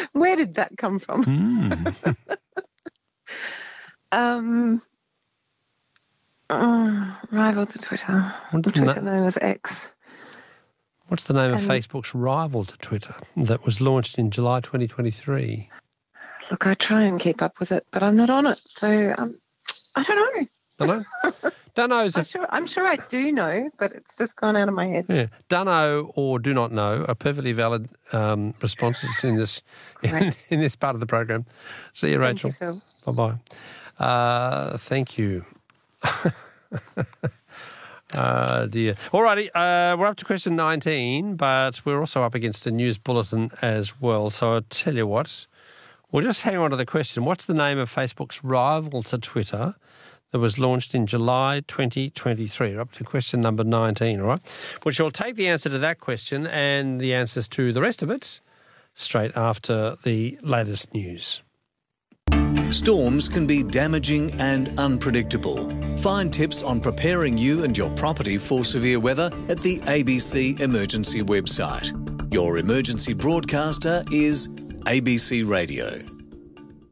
Where did that come from? Rival to Twitter. Twitter known as X. What's the name of Facebook's rival to Twitter that was launched in July 2023? Look, I try and keep up with it, but I'm not on it, so I don't know. Don't know? Don't know. I'm sure I do know, but it's just gone out of my head. Yeah, don't know or do not know are perfectly valid responses in this in this part of the program. See you, Rachel. Thank you, Phil. Bye-bye. Thank you. Dear. All righty, we're up to question 19, but we're also up against a news bulletin as well. So I'll tell you what, we'll just hang on to the question. What's the name of Facebook's rival to Twitter that was launched in July 2023? We're up to question number 19, all right? Which will take the answer to that question and the answers to the rest of it straight after the latest news. Storms can be damaging and unpredictable. Find tips on preparing you and your property for severe weather at the ABC Emergency website. Your emergency broadcaster is ABC Radio.